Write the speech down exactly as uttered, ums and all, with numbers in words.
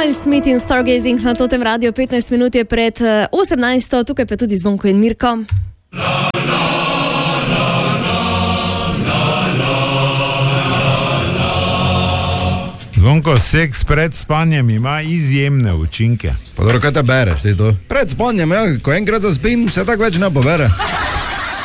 Miles Smith in Stargazing na Totem Radio, petnajst minut je pred osemnajsto, tukaj pa tudi Zvonko in Mirko. Zvonko, seks pred spanjem ima izjemne učinke. Pa dobro, kaj te bereš, ti to? Pred spanjem, ja, ko enkrat zaspim, se tako več ne pobere.